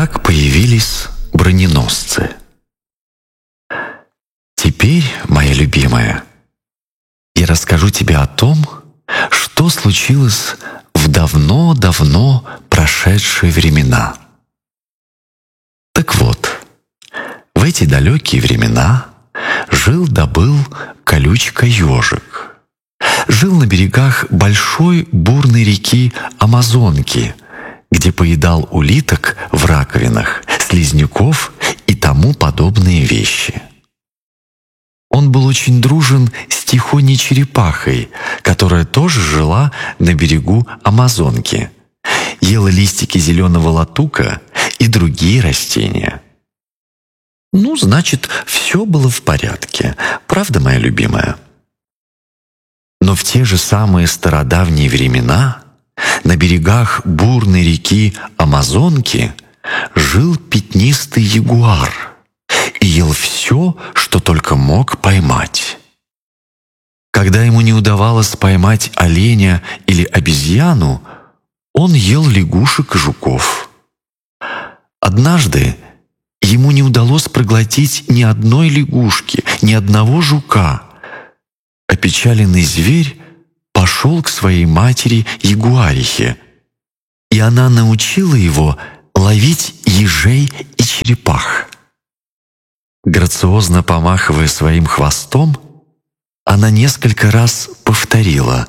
Так появились броненосцы. Теперь, моя любимая, я расскажу тебе о том, что случилось в давно-давно прошедшие времена. Так вот, в эти далекие времена жил-да был колючка-ежик. Жил на берегах большой бурной реки Амазонки, где поедал улиток в раковинах, слизняков и тому подобные вещи. Он был очень дружен с тихоней черепахой, которая тоже жила на берегу Амазонки, ела листики зеленого латука и другие растения. Ну, значит, все было в порядке, правда, моя любимая? Но в те же самые стародавние времена на берегах бурной реки Амазонки жил пятнистый ягуар и ел все, что только мог поймать. Когда ему не удавалось поймать оленя или обезьяну, он ел лягушек и жуков. Однажды ему не удалось проглотить ни одной лягушки, ни одного жука. Опечаленный зверь пошел к своей матери ягуарихе, и она научила его ловить ежей и черепах. Грациозно помахивая своим хвостом, она несколько раз повторила: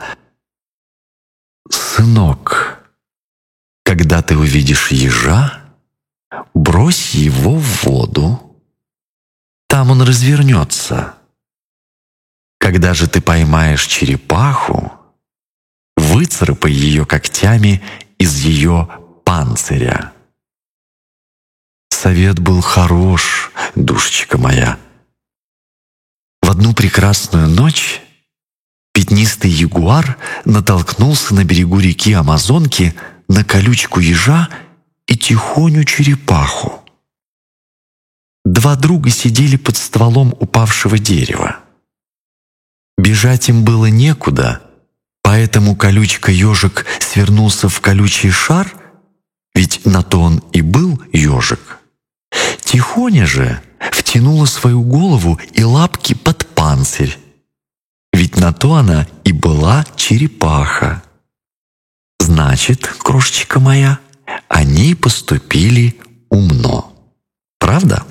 «Сынок, когда ты увидишь ежа, брось его в воду, там он развернется. Когда же ты поймаешь черепаху, выцарапай ее когтями из ее панциря». Совет был хорош, душечка моя. В одну прекрасную ночь пятнистый ягуар натолкнулся на берегу реки Амазонки на колючку ежа и тихоню черепаху. Два друга сидели под стволом упавшего дерева. Бежать им было некуда, поэтому колючка-ежик свернулся в колючий шар, ведь на то он и был ежик. Тихоня же втянула свою голову и лапки под панцирь, ведь на то она и была черепаха. Значит, крошечка моя, они поступили умно. Правда?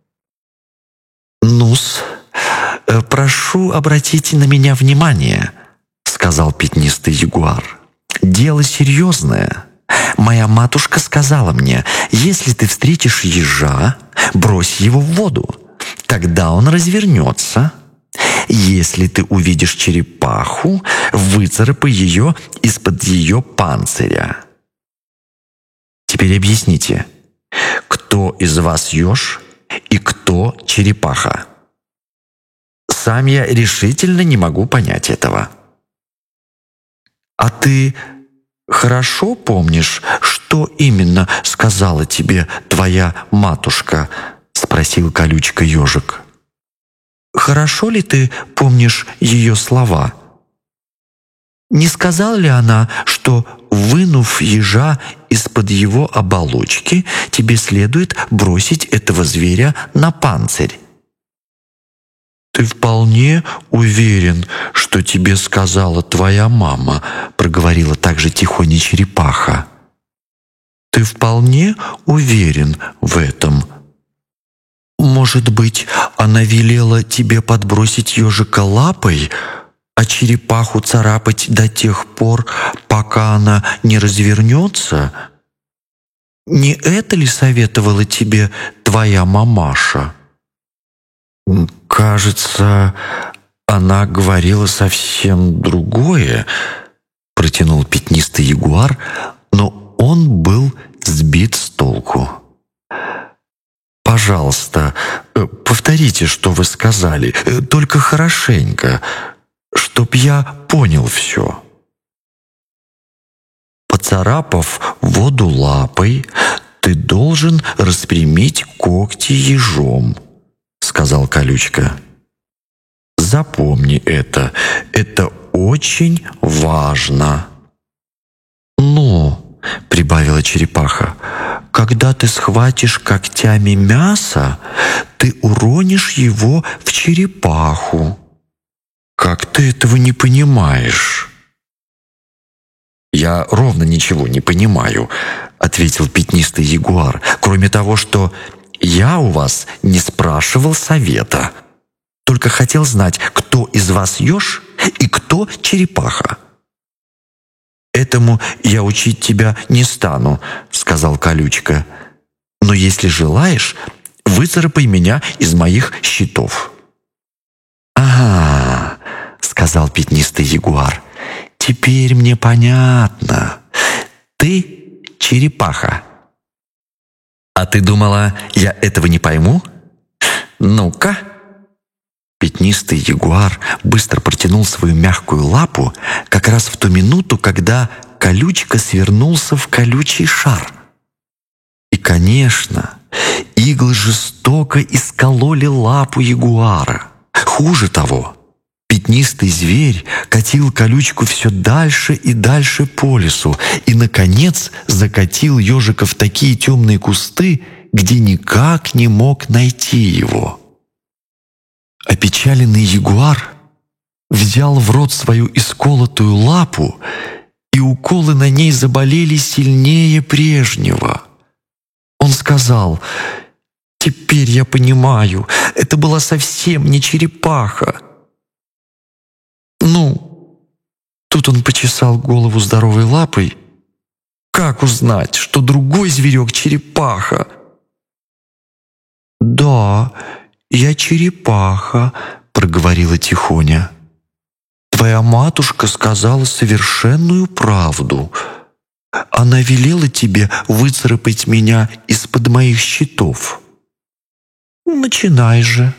Ну-с, прошу обратить на меня внимание, сказал пятнистый ягуар. Дело серьезное. Моя матушка сказала мне: если ты встретишь ежа, брось его в воду, тогда он развернется. Если ты увидишь черепаху, выцарапай ее из-под ее панциря. Теперь объясните, кто из вас еж и кто черепаха? Сам я решительно не могу понять этого. А ты хорошо помнишь, что именно сказала тебе твоя матушка? Спросил колючка-ежик. Хорошо ли ты помнишь ее слова? Не сказала ли она, что, вынув ежа из-под его оболочки, тебе следует бросить этого зверя на панцирь? «Ты вполне уверен, что тебе сказала твоя мама?» — проговорила также тихоня черепаха. «Ты вполне уверен в этом? Может быть, она велела тебе подбросить ежика лапой, а черепаху царапать до тех пор, пока она не развернется? Не это ли советовала тебе твоя мамаша?» «Кажется, она говорила совсем другое», — протянул пятнистый ягуар, но он был сбит с толку. «Пожалуйста, повторите, что вы сказали, только хорошенько, чтоб я понял все». «Поцарапав воду лапой, ты должен распрямить когти ежом», — сказал колючка. «Запомни это очень важно». «Ну, — прибавила черепаха, — «когда ты схватишь когтями мясо, ты уронишь его в черепаху». «Как ты этого не понимаешь?» «Я ровно ничего не понимаю», — ответил пятнистый ягуар, «кроме того, что я у вас не спрашивал совета, только хотел знать, кто из вас еж и кто черепаха». «Этому я учить тебя не стану», — сказал Колючка. «Но если желаешь, выцарапай меня из моих щитов». «Ага», — сказал пятнистый ягуар, — «теперь мне понятно. Ты черепаха». «А ты думала, я этого не пойму? Ну-ка». Пятнистый ягуар быстро протянул свою мягкую лапу как раз в ту минуту, когда Колючка свернулся в колючий шар. И, конечно, иглы жестоко искололи лапу ягуара. Хуже того, пятнистый зверь катил Колючку все дальше и дальше по лесу и, наконец, закатил ежика в такие темные кусты, где никак не мог найти его. Опечаленный ягуар взял в рот свою исколотую лапу, и уколы на ней заболели сильнее прежнего. Он сказал: «Теперь я понимаю, это была совсем не черепаха». «Ну?» Тут он почесал голову здоровой лапой. «Как узнать, что другой зверек черепаха?» «Да, я черепаха», — проговорила тихоня. «Твоя матушка сказала совершенную правду. Она велела тебе выцарапать меня из-под моих щитов. Начинай же».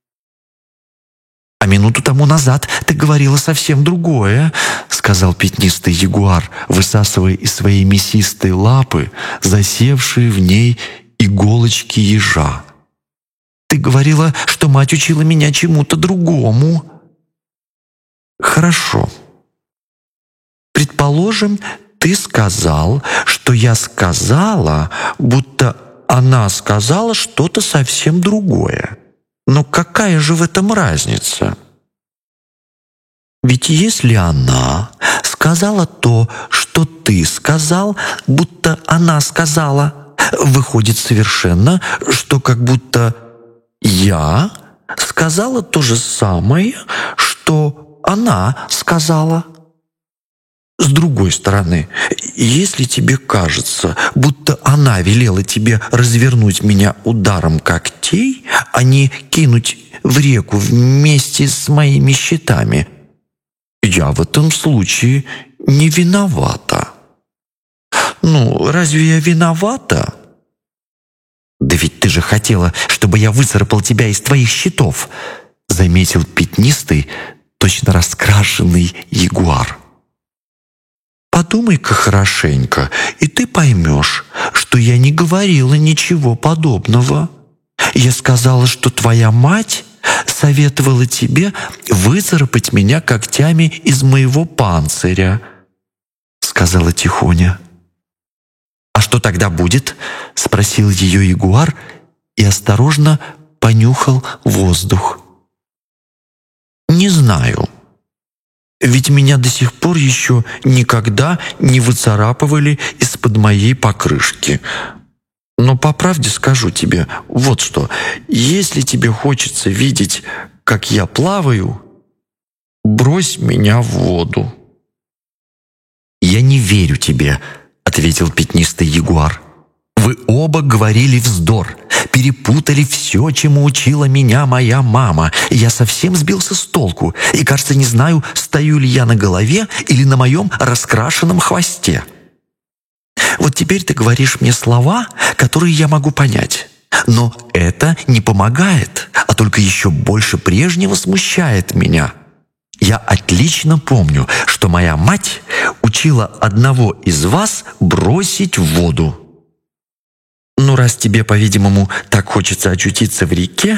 «А минуту тому назад ты говорила совсем другое», — сказал пятнистый ягуар, высасывая из своей мясистой лапы засевшие в ней иголочки ежа. «Ты говорила, что мать учила меня чему-то другому». «Хорошо. Предположим, ты сказал, что я сказала, будто она сказала что-то совсем другое. Но какая же в этом разница? Ведь если она сказала то, что ты сказал, будто она сказала, выходит совершенно, что как будто я сказала то же самое, что она сказала. С другой стороны, если тебе кажется, будто она велела тебе развернуть меня ударом когтей, а не кинуть в реку вместе с моими щитами, я в этом случае не виновата». «Ну, разве я виновата?» «Да ведь ты же хотела, чтобы я выцарапал тебя из твоих щитов», — заметил пятнистый, точно раскрашенный ягуар. «Подумай-ка хорошенько, и ты поймешь, что я не говорила ничего подобного. Я сказала, что твоя мать советовала тебе выцарапать меня когтями из моего панциря», — сказала тихоня. «А что тогда будет?» — спросил ее ягуар и осторожно понюхал воздух. «Не знаю. Ведь меня до сих пор еще никогда не выцарапывали из-под моей покрышки. Но по правде скажу тебе вот что. Если тебе хочется видеть, как я плаваю, брось меня в воду». «Я не верю тебе», — ответил пятнистый ягуар. «Вы оба говорили вздор, перепутали все, чему учила меня моя мама. Я совсем сбился с толку и, кажется, не знаю, стою ли я на голове или на моем раскрашенном хвосте. Вот теперь ты говоришь мне слова, которые я могу понять. Но это не помогает, а только еще больше прежнего смущает меня. Я отлично помню, что моя мать учила одного из вас бросить в воду. Ну, раз тебе, по-видимому, так хочется очутиться в реке,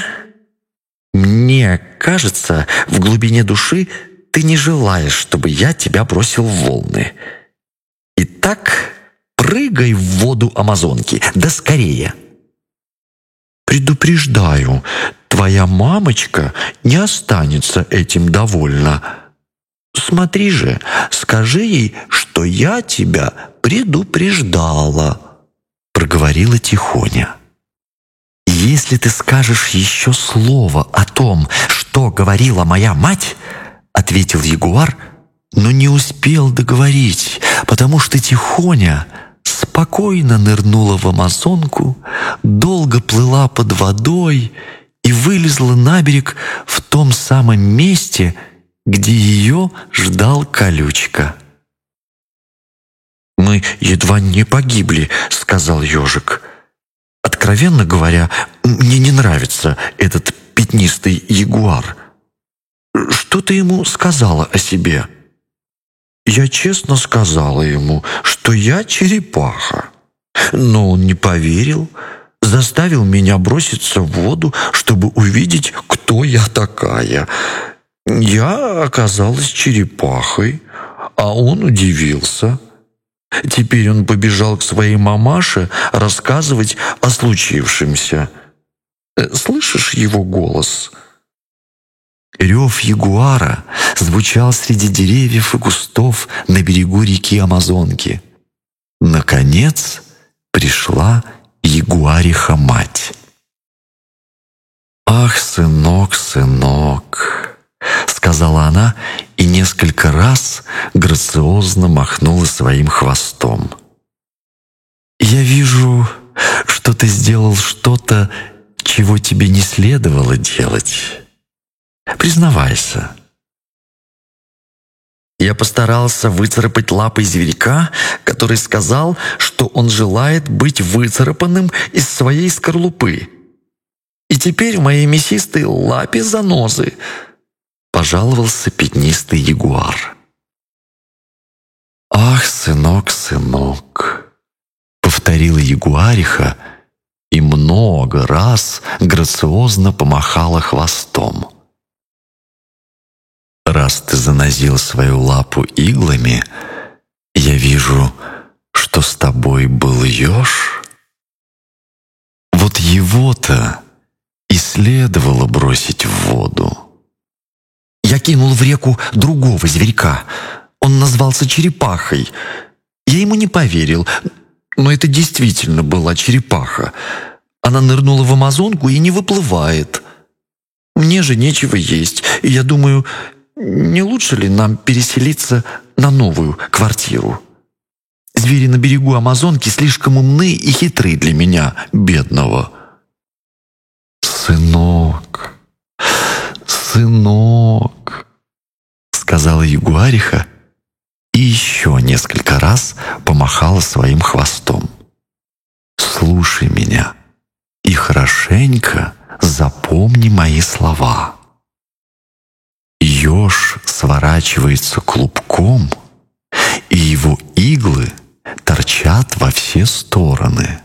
мне кажется, в глубине души ты не желаешь, чтобы я тебя бросил в волны. Итак, прыгай в воду Амазонки, да скорее!» «Предупреждаю, твоя мамочка не останется этим довольна. Смотри же, скажи ей, что я тебя предупреждала», — проговорила Тихоня. «Если ты скажешь еще слово о том, что говорила моя мать», — ответил ягуар, но не успел договорить, потому что Тихоня спокойно нырнула в Амазонку, долго плыла под водой и вылезла на берег в том самом месте, где ее ждал Колючка. «Мы едва не погибли», — сказал ежик. «Откровенно говоря, мне не нравится этот пятнистый ягуар. Что ты ему сказала о себе?» «Я честно сказала ему, что я черепаха. Но он не поверил, заставил меня броситься в воду, чтобы увидеть, кто я такая. Я оказалась черепахой, а он удивился. Теперь он побежал к своей мамаше рассказывать о случившемся. Слышишь его голос?» Рев ягуара звучал среди деревьев и кустов на берегу реки Амазонки. Наконец пришла ягуариха-мать. «Ах, сынок, сынок!» — сказала она и несколько раз грациозно махнула своим хвостом. «Я вижу, что ты сделал что-то, чего тебе не следовало делать. Признавайся». «Я постарался выцарапать лапой зверька, который сказал, что он желает быть выцарапанным из своей скорлупы. И теперь в моей мясистой лапе занозы», — пожаловался пятнистый ягуар. «Ах, сынок, сынок!» — повторила ягуариха и много раз грациозно помахала хвостом. «Раз ты занозил свою лапу иглами, я вижу, что с тобой был еж. Вот его-то и следовало бросить в воду». «Я кинул в реку другого зверька. Он назвался черепахой. Я ему не поверил, но это действительно была черепаха. Она нырнула в Амазонку и не выплывает. Мне же нечего есть, и я думаю, не лучше ли нам переселиться на новую квартиру? Звери на берегу Амазонки слишком умны и хитры для меня, бедного». «Сынок, сынок», — сказала ягуариха и еще несколько раз помахала своим хвостом. «Слушай меня и хорошенько запомни мои слова. Еж сворачивается клубком, и его иглы торчат во все стороны.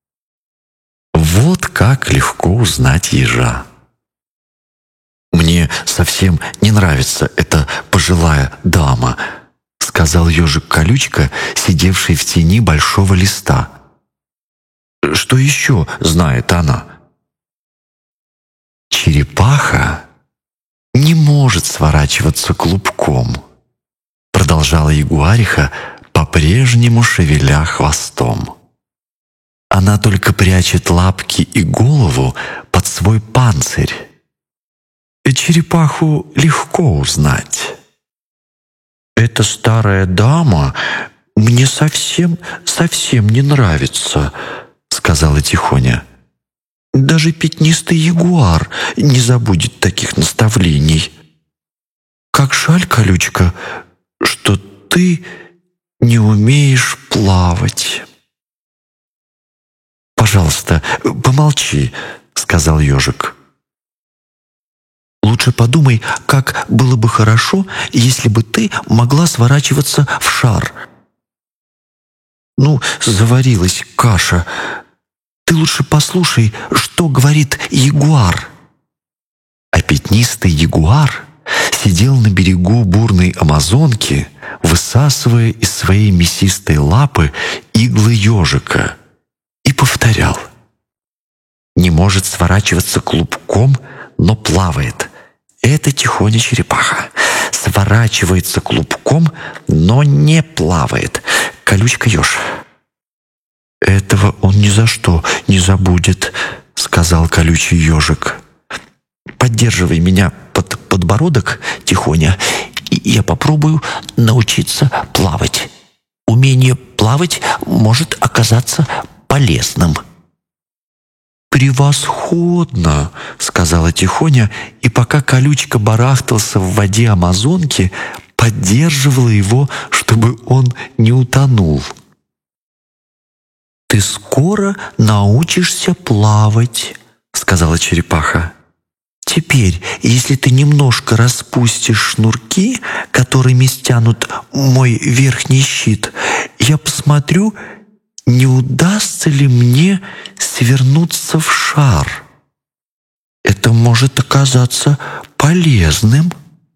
Вот как легко узнать ежа». «Мне совсем не нравится эта пожилая дама», — сказал ежик Колючка, сидевший в тени большого листа. «Что еще знает она?» «Черепаха не может сворачиваться клубком», — продолжала ягуариха, по-прежнему шевеля хвостом. «Она только прячет лапки и голову под свой панцирь. Черепаху легко узнать». «Эта старая дама мне совсем не нравится», — сказала Тихоня. «Даже пятнистый ягуар не забудет таких наставлений. Как жаль, Колючка, что ты не умеешь плавать». «Пожалуйста, помолчи», — сказал ежик. «Лучше подумай, как было бы хорошо, если бы ты могла сворачиваться в шар. Ну, заварилась каша. Ты лучше послушай, что говорит ягуар». А пятнистый ягуар сидел на берегу бурной Амазонки, высасывая из своей мясистой лапы иглы ежика, и повторял: «Не может сворачиваться клубком, но плавает. Это Тихоня черепаха. Сворачивается клубком, но не плавает. Колючка еж». «Этого он ни за что не забудет», — сказал колючий ежик. «Поддерживай меня под подбородок, Тихоня, и я попробую научиться плавать. Умение плавать может оказаться полезным». «Превосходно!» — сказала Тихоня, и пока колючка барахтался в воде Амазонки, поддерживала его, чтобы он не утонул. «Ты скоро научишься плавать», — сказала черепаха. «Теперь, если ты немножко распустишь шнурки, которыми стянут мой верхний щит, я посмотрю, не удастся ли мне свернуться в шар. Это может оказаться полезным».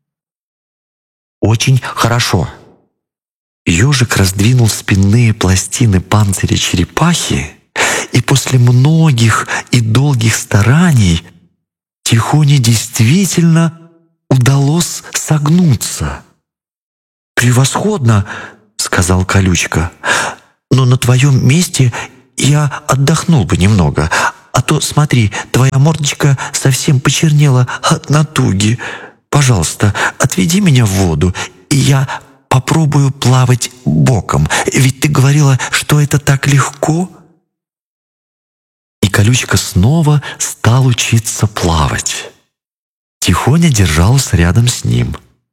«Очень хорошо». Ежик раздвинул спинные пластины панциря черепахи, и после многих и долгих стараний Тихоне действительно удалось согнуться. «Превосходно!» — сказал колючка. «Но на твоем месте я отдохнул бы немного, а то, смотри, твоя мордочка совсем почернела от натуги. Пожалуйста, отведи меня в воду, и я попробую плавать боком, ведь ты говорила, что это так легко». И колючка снова стал учиться плавать. Тихоня держалась рядом с ним.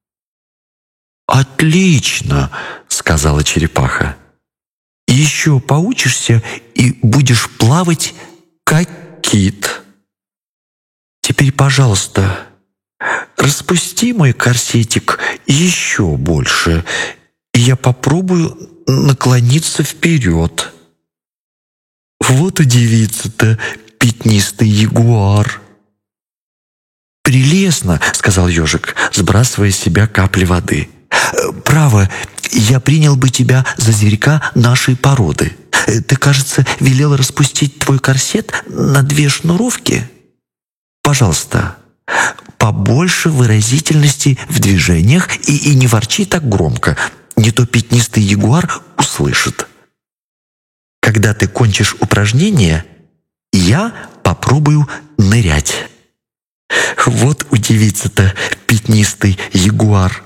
«Отлично!» — сказала черепаха. «Еще поучишься и будешь плавать, как кит. Теперь, пожалуйста, распусти мой корсетик еще больше, и я попробую наклониться вперед. Вот удивится-то пятнистый ягуар». «Прелестно», — сказал ежик, сбрасывая с себя капли воды. «Право, я принял бы тебя за зверька нашей породы. Ты, кажется, велел распустить твой корсет на 2 шнуровки. Пожалуйста, побольше выразительности в движениях и не ворчи так громко, не то пятнистый ягуар услышит. Когда ты кончишь упражнение, я попробую нырять. Вот удивится-то пятнистый ягуар».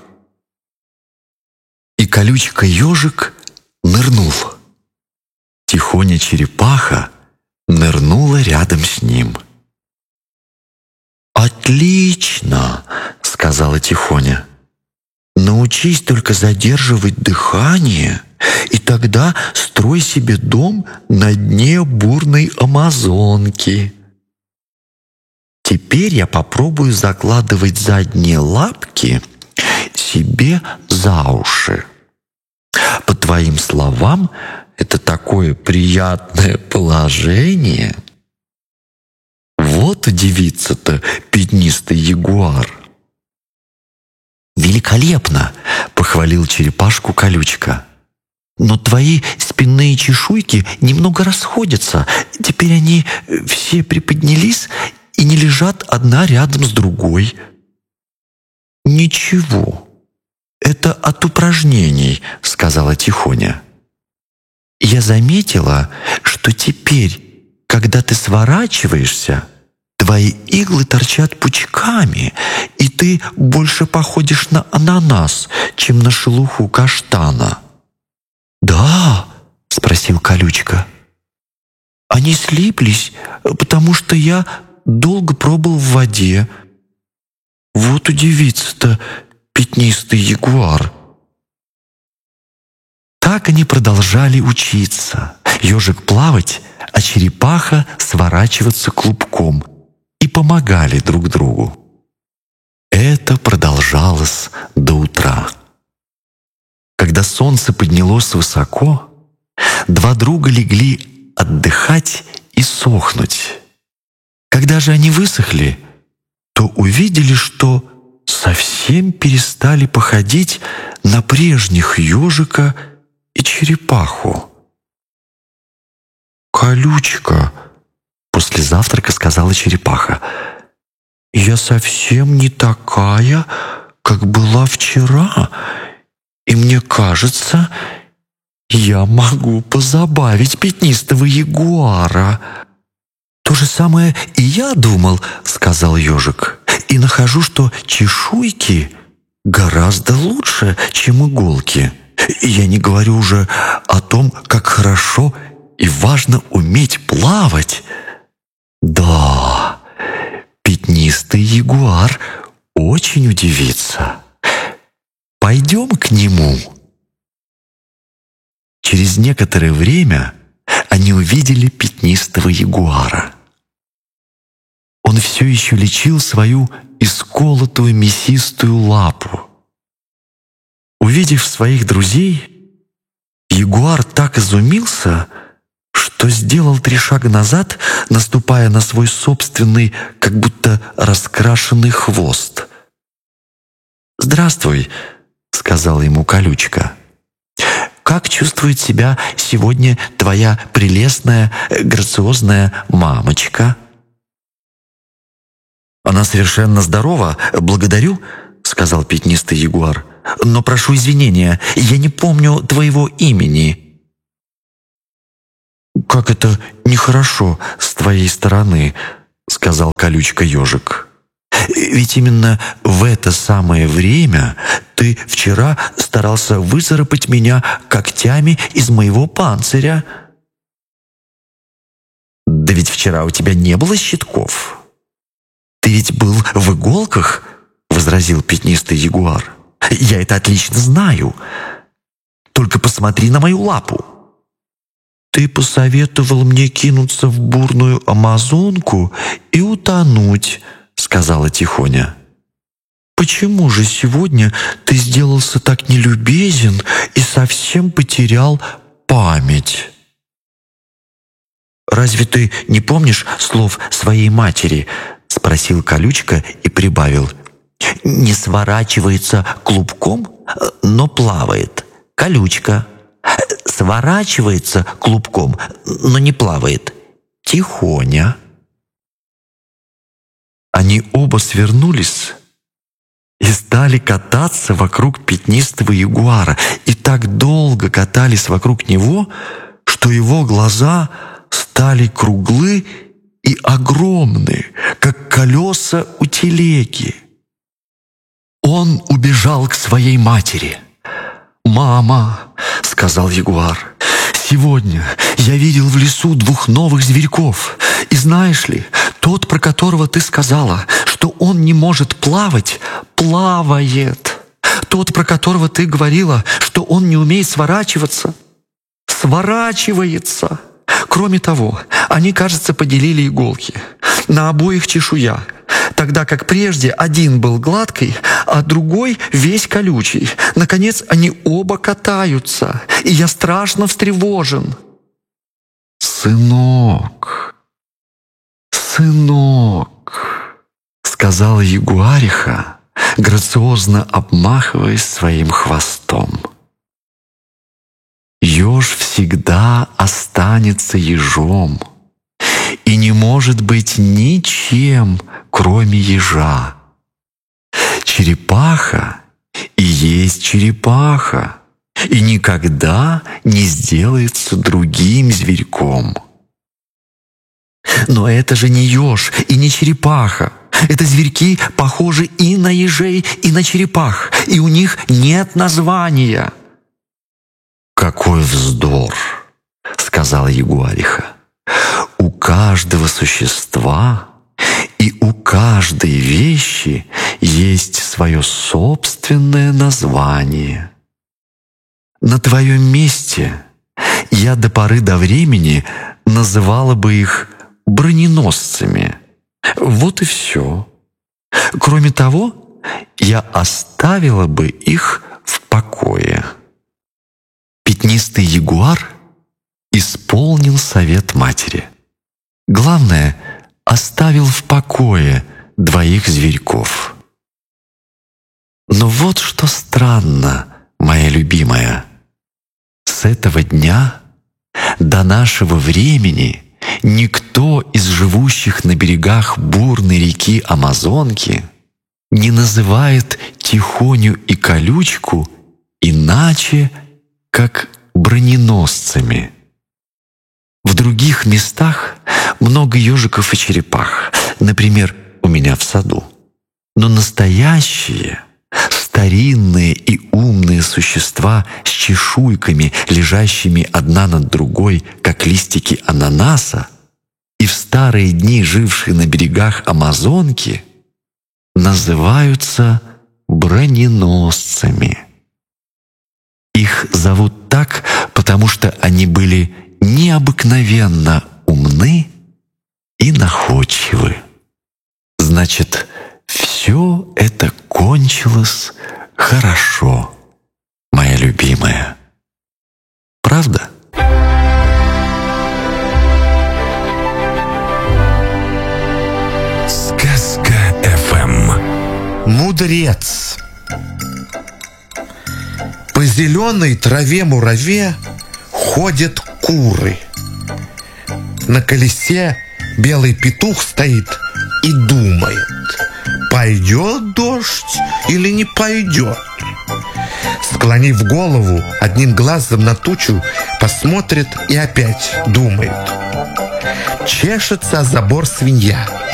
И колючка-ежик нырнул. Тихоня черепаха нырнула рядом с ним. «Отлично!» — сказала Тихоня. «Научись только задерживать дыхание, и тогда строй себе дом на дне бурной Амазонки. Теперь я попробую закладывать задние лапки себе за уши. По твоим словам, это такое приятное положение. Вот удивится-то пятнистый ягуар». «Великолепно!» — похвалил черепашку колючка. «Но твои спинные чешуйки немного расходятся. Теперь они все приподнялись и не лежат одна рядом с другой». «Ничего, это от упражнений», — сказала Тихоня. «Я заметила, что теперь, когда ты сворачиваешься, твои иглы торчат пучками, и ты больше походишь на ананас, чем на шелуху каштана». «Да?» — спросил колючка. «Они слиплись, потому что я долго пробыл в воде. Вот удивится-то пятнистый ягуар». Так они продолжали учиться. Ежик плавать, а черепаха сворачиваться клубком, и помогали друг другу. Это продолжалось до утра. Когда солнце поднялось высоко, 2 друга легли отдыхать и сохнуть. Когда же они высохли, то увидели, что совсем перестали походить на прежних ежика и черепаху. «Колючка», — после завтрака сказала черепаха, — «я совсем не такая, как была вчера, и мне кажется, я могу позабавить пятнистого ягуара». «То же самое и я думал», — сказал ежик, «и нахожу, что чешуйки гораздо лучше, чем иголки. Я не говорю уже о том, как хорошо и важно уметь плавать. Да, пятнистый ягуар очень удивится. Пойдем к нему». Через некоторое время они увидели пятнистого ягуара. Он все еще лечил свою исколотую мясистую лапу. Увидев своих друзей, ягуар так изумился, что сделал 3 шага назад, наступая на свой собственный, как будто раскрашенный хвост. «Здравствуй», — сказала ему колючка. «Как чувствует себя сегодня твоя прелестная, грациозная мамочка?» «Она совершенно здорова, благодарю», — сказал пятнистый ягуар. «Но прошу извинения, я не помню твоего имени». «Как это нехорошо с твоей стороны», — сказал колючка-ежик. «Ведь именно в это самое время ты вчера старался выцарапать меня когтями из моего панциря». «Да ведь вчера у тебя не было щитков. Ты ведь был в иголках», — возразил пятнистый ягуар. «Я это отлично знаю. Только посмотри на мою лапу». «Ты посоветовал мне кинуться в бурную Амазонку и утонуть», — сказала Тихоня. «Почему же сегодня ты сделался так нелюбезен и совсем потерял память?» «Разве ты не помнишь слов своей матери?» — спросил колючка и прибавил. «Не сворачивается клубком, но плавает. Колючка. Сворачивается клубком, но не плавает. Тихоня». Они оба свернулись и стали кататься вокруг пятнистого ягуара, и так долго катались вокруг него, что его глаза стали круглы и огромны, как колеса у телеги. Он убежал к своей матери. «Мама», — сказал ягуар, — «сегодня я видел в лесу 2 новых зверьков, и знаешь ли, тот, про которого ты сказала, что он не может плавать, плавает. Тот, про которого ты говорила, что он не умеет сворачиваться, сворачивается. Кроме того, они, кажется, поделили иголки. На обоих чешуя, тогда как прежде один был гладкий, а другой весь колючий. Наконец, они оба катаются, и я страшно встревожен». «Сынок, сынок», — сказала ягуариха, грациозно обмахиваясь своим хвостом. «Еж всегда останется ежом и не может быть ничем, кроме ежа. Черепаха и есть черепаха, и никогда не сделается другим зверьком». «Но это же не еж и не черепаха. Это зверьки похожи и на ежей, и на черепах, и у них нет названия». «Какой вздор!» — сказала ягуариха. «У каждого существа и у каждой вещи есть свое собственное название. На твоем месте я до поры до времени называла бы их броненосцами. Вот и все. Кроме того, я оставила бы их в покое». Пятнистый ягуар исполнил совет матери. Главное, оставил в покое 2 зверьков. странно, моя любимая. С этого дня до нашего времени никто из живущих на берегах бурной реки Амазонки не называет Тихоню и Колючку иначе, как броненосцами. В других местах много ежиков и черепах, например, у меня в саду. Но настоящие, старинные и умные существа с чешуйками, лежащими одна над другой, как листики ананаса, и в старые дни жившие на берегах Амазонки, называются броненосцами. Их зовут так, потому что они были необыкновенно умны и находчивы. Значит, все это кончилось хорошо, моя любимая. Правда? Сказка ФМ. Мудрец. По зеленой траве-мураве ходят куры. На колесе белый петух стоит и думает, пойдет дождь или не пойдет. Склонив голову, одним глазом на тучу посмотрит и опять думает. Чешется о забор свинья.